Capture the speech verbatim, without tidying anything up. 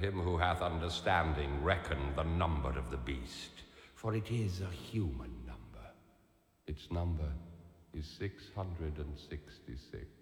him who hath understanding reckon the number of the beast, for it is a human number. Its number is six hundred sixty-six.